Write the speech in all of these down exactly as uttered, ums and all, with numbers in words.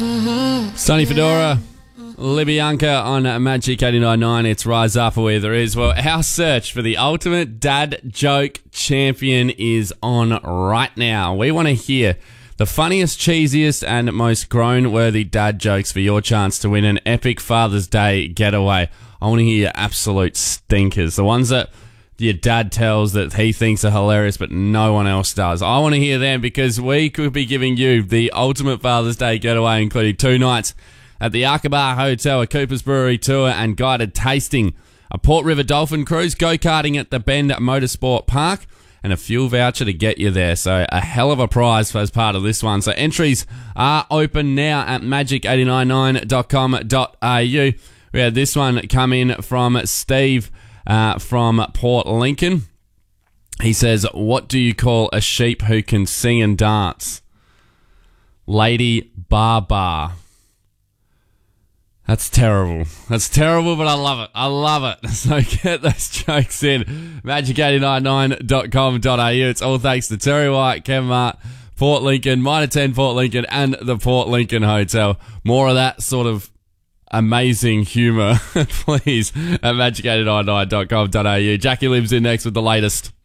Sonny Fedora, Libyanka on Magic eighty-nine point nine. It's Rise Up where there is. Well, our search for the ultimate dad joke champion is on right now. We want to hear the funniest, cheesiest, and most groan-worthy dad jokes for your chance to win an epic Father's Day getaway. I want to hear your absolute stinkers. The ones that your dad tells that he thinks are hilarious, but no one else does. I want to hear them because we could be giving you the ultimate Father's Day getaway, including two nights at the Aqaba Hotel, a Cooper's Brewery tour and guided tasting, a Port River Dolphin cruise, go-karting at the Bend Motorsport Park, and a fuel voucher to get you there. So a hell of a prize as part of this one. So entries are open now at magic eight nine nine dot com dot a u. We had this one come in from Steve uh, from Port Lincoln. He says, what do you call a sheep who can sing and dance? Lady Bar-Bar. That's terrible. That's terrible, but I love it. I love it. So get those jokes in. magic eight nine nine dot com dot a u. It's all thanks to Terry White, Ken Mart, Port Lincoln, Mitre ten Port Lincoln, and the Port Lincoln Hotel. More of that sort of amazing humour, please, at magic eight nine nine dot com dot a u. Jackie Lim's in next with the latest.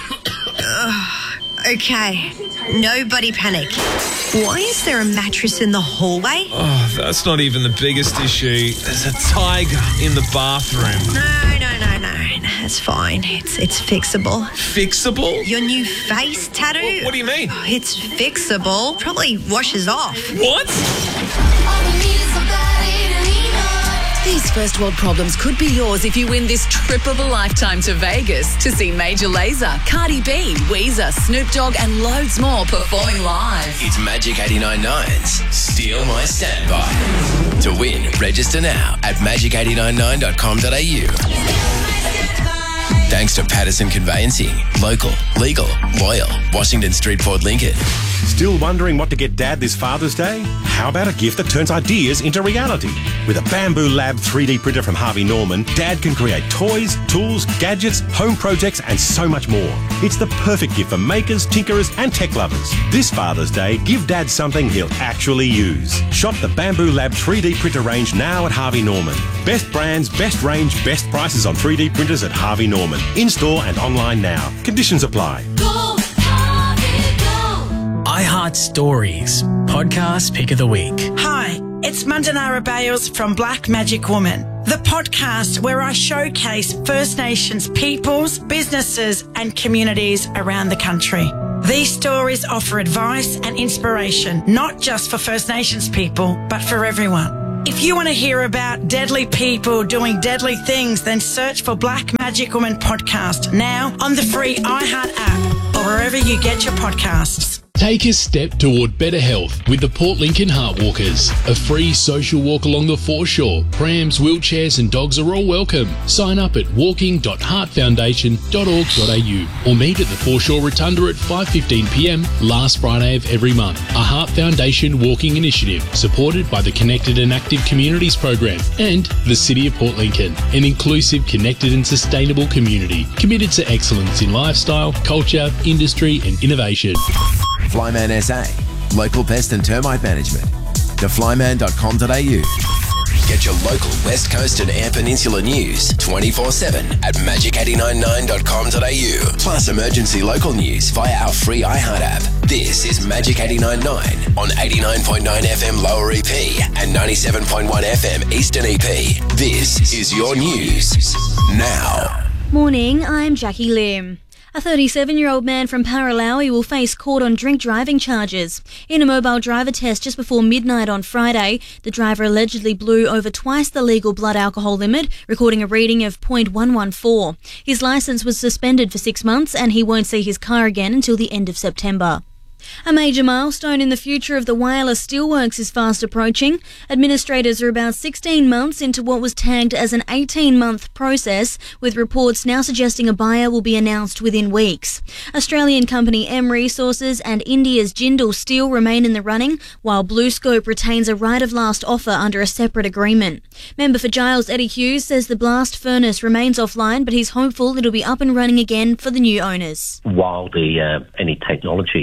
Okay, nobody panic. Why is there a mattress in the hallway? Oh, that's not even the biggest issue. There's a tiger in the bathroom. No, no, no, no. It's fine. It's it's fixable. Fixable? Your new face tattoo? What, what do you mean? Oh, it's fixable. Probably washes off. What? These first world problems could be yours if you win this trip of a lifetime to Vegas to see Major Lazer, Cardi B, Weezer, Snoop Dogg and loads more performing live. It's Magic eighty-nine point nine's Steal My Standby. To win, register now at magic eight nine nine dot com dot a u. Thanks to Patterson Conveyancing. Local, legal, loyal. Washington Street, Port Lincoln. Still wondering what to get Dad this Father's Day? How about a gift that turns ideas into reality? With a Bamboo Lab three D printer from Harvey Norman, Dad can create toys, tools, gadgets, home projects, and so much more. It's the perfect gift for makers, tinkerers, and tech lovers. This Father's Day, give Dad something he'll actually use. Shop the Bamboo Lab three D printer range now at Harvey Norman. Best brands, best range, best prices on three D printers at Harvey Norman. In-store and online now. Conditions apply. Go, Harvey, go. iHeart Stories, podcast pick of the week. Hi, it's Mandanara Bales from Black Magic Woman, the podcast where I showcase First Nations peoples, businesses and communities around the country. These stories offer advice and inspiration, not just for First Nations people, but for everyone. If you want to hear about deadly people doing deadly things, then search for Black Magic Woman Podcast now on the free iHeart app or wherever you get your podcasts. Take a step toward better health with the Port Lincoln Heart Walkers, a free social walk along the foreshore. Prams, wheelchairs and dogs are all welcome. Sign up at walking dot heart foundation dot org dot a u or meet at the Foreshore Rotunda at five fifteen p m last Friday of every month. A Heart Foundation walking initiative supported by the Connected and Active Communities Program and the City of Port Lincoln, an inclusive, connected and sustainable community committed to excellence in lifestyle, culture, industry and innovation. Flyman S A, local pest and termite management. to flyman dot com dot a u. Get your local West Coast and Eyre Peninsula news twenty-four seven at magic eight nine nine dot com dot a u. Plus emergency local news via our free iHeart app. This is Magic eighty-nine point nine on eighty-nine point nine F M Lower E P and ninety-seven point one F M Eastern E P. This is your news now. Morning, I'm Jackie Lim. A thirty-seven-year-old man from Paralawi will face court on drink driving charges. In a mobile driver test just before midnight on Friday, the driver allegedly blew over twice the legal blood alcohol limit, recording a reading of point one one four. His licence was suspended for six months and he won't see his car again until the end of September. A major milestone in the future of the Whyalla Steelworks is fast approaching. Administrators are about sixteen months into what was tagged as an eighteen-month process, with reports now suggesting a buyer will be announced within weeks. Australian company M Resources and India's Jindal Steel remain in the running, while BlueScope retains a right of last offer under a separate agreement. Member for Giles Eddie Hughes says the blast furnace remains offline, but he's hopeful it'll be up and running again for the new owners. While the uh, any technology uh, transition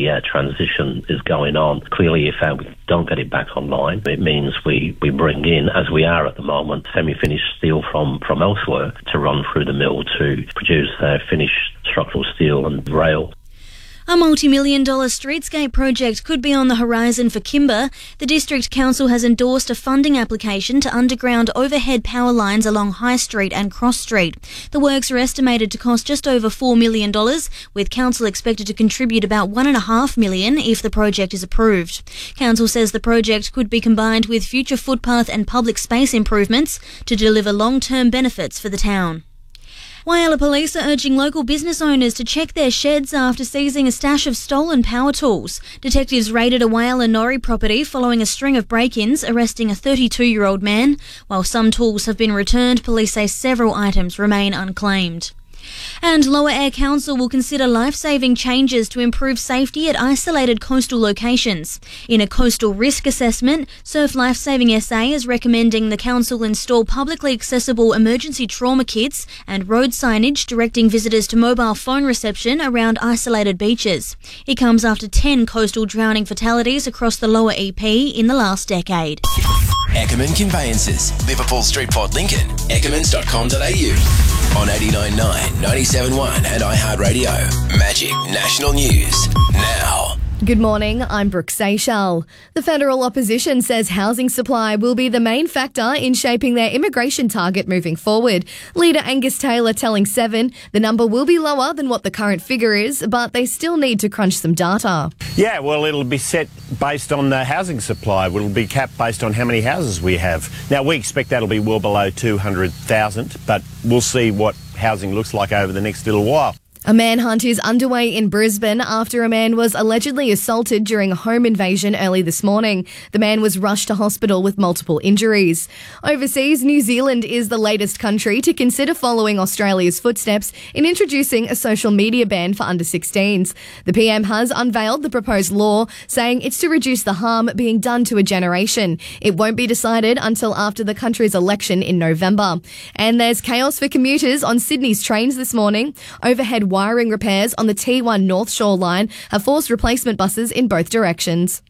transition is going on. Clearly, if uh, we don't get it back online, it means we, we bring in, as we are at the moment, semi-finished steel from, from elsewhere to run through the mill to produce uh, finished structural steel and rail. A multi-million dollar streetscape project could be on the horizon for Kimber. The District Council has endorsed a funding application to underground overhead power lines along High Street and Cross Street. The works are estimated to cost just over four million dollars, with Council expected to contribute about one point five million dollars if the project is approved. Council says the project could be combined with future footpath and public space improvements to deliver long-term benefits for the town. Whyalla Police are urging local business owners to check their sheds after seizing a stash of stolen power tools. Detectives raided a Whyalla Norrie property following a string of break-ins, arresting a thirty-two-year-old man. While some tools have been returned, police say several items remain unclaimed. And Lower Air Council will consider life-saving changes to improve safety at isolated coastal locations. In a coastal risk assessment, Surf Lifesaving S A is recommending the council install publicly accessible emergency trauma kits and road signage directing visitors to mobile phone reception around isolated beaches. It comes after ten coastal drowning fatalities across the Lower E P in the last decade. Ackerman Conveyances, Liverpool Street, Port Lincoln, ackermans dot com dot a u. On eighty-nine point nine, ninety-seven point one and iHeartRadio. Magic National News. Now. Good morning, I'm Brooke Seychelles. The federal opposition says housing supply will be the main factor in shaping their immigration target moving forward. Leader Angus Taylor telling Seven the number will be lower than what the current figure is, but they still need to crunch some data. Yeah, well, it'll be set based on the housing supply. It'll be capped based on how many houses we have. Now, we expect that'll be well below two hundred thousand, but we'll see what housing looks like over the next little while. A manhunt is underway in Brisbane after a man was allegedly assaulted during a home invasion early this morning. The man was rushed to hospital with multiple injuries. Overseas, New Zealand is the latest country to consider following Australia's footsteps in introducing a social media ban for under sixteens. The P M has unveiled the proposed law, saying it's to reduce the harm being done to a generation. It won't be decided until after the country's election in November. And there's chaos for commuters on Sydney's trains this morning. Overhead wiring repairs on the T one North Shore line have forced replacement buses in both directions.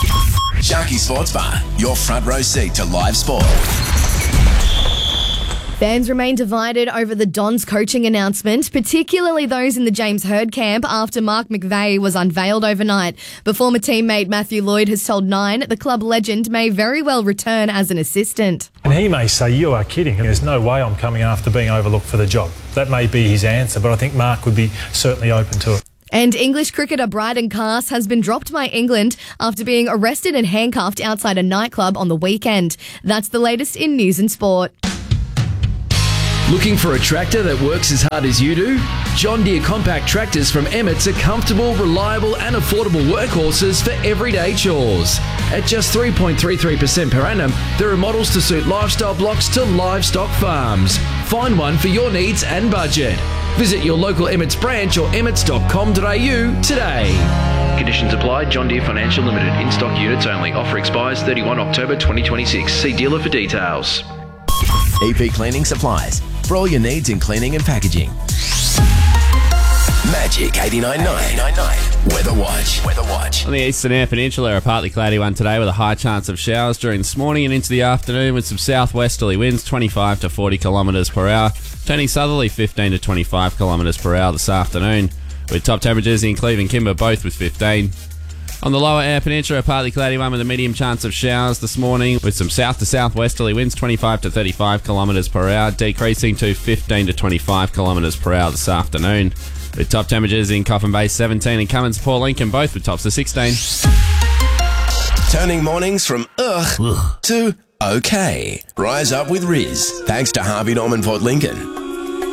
Sharky Sports Bar, your front row seat to live sport. Fans remain divided over the Dons coaching announcement, particularly those in the James Hird camp after Mark McVeigh was unveiled overnight. But former teammate Matthew Lloyd has told Nine the club legend may very well return as an assistant. And he may say, you are kidding. There's no way I'm coming after being overlooked for the job. That may be his answer, but I think Mark would be certainly open to it. And English cricketer Bryden Cass has been dropped by England after being arrested and handcuffed outside a nightclub on the weekend. That's the latest in news and sport. Looking for a tractor that works as hard as you do? John Deere compact tractors from Emmett's are comfortable, reliable and affordable workhorses for everyday chores. At just three point three three percent per annum, there are models to suit lifestyle blocks to livestock farms. Find one for your needs and budget. Visit your local Emmett's branch or emmets dot com dot a u today. Conditions apply. John Deere Financial Limited. In-stock units only. Offer expires thirty-first October twenty twenty-six. See dealer for details. E P Cleaning Supplies, for all your needs in cleaning and packaging. Magic eighty-nine point nine. Weather Watch. Weather Watch. On the eastern Eyre Peninsula, a partly cloudy one today with a high chance of showers during this morning and into the afternoon with some southwesterly winds, twenty-five to forty kilometres per hour, turning southerly fifteen to twenty-five kilometres per hour this afternoon, with top temperatures in Cleve and Kimber both with fifteen. On the lower Eyre Peninsula, a partly cloudy one with a medium chance of showers this morning with some south to southwesterly winds, twenty-five to thirty-five kilometres per hour, decreasing to fifteen to twenty-five kilometres per hour this afternoon, with top temperatures in Coffin Bay seventeen and Cummins, Port Lincoln both with tops of sixteen. Turning mornings from ugh to okay. Rise up with Riz. Thanks to Harvey Norman Port Lincoln.